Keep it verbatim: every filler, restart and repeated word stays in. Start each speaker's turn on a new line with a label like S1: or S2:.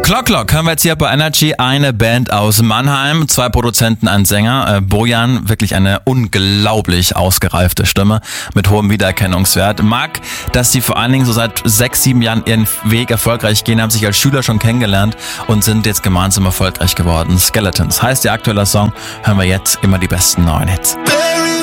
S1: Clock Clock hören wir jetzt hier bei Energy, eine Band aus Mannheim, zwei Produzenten, ein Sänger. Äh, Bojan, wirklich eine unglaublich ausgereifte Stimme mit hohem Wiedererkennungswert. Mag, dass sie vor allen Dingen so seit sechs, sieben Jahren ihren Weg erfolgreich gehen, haben sich als Schüler schon kennengelernt und sind jetzt gemeinsam erfolgreich geworden. Skeletons heißt ihr aktueller Song, hören wir jetzt immer die besten neuen Hits.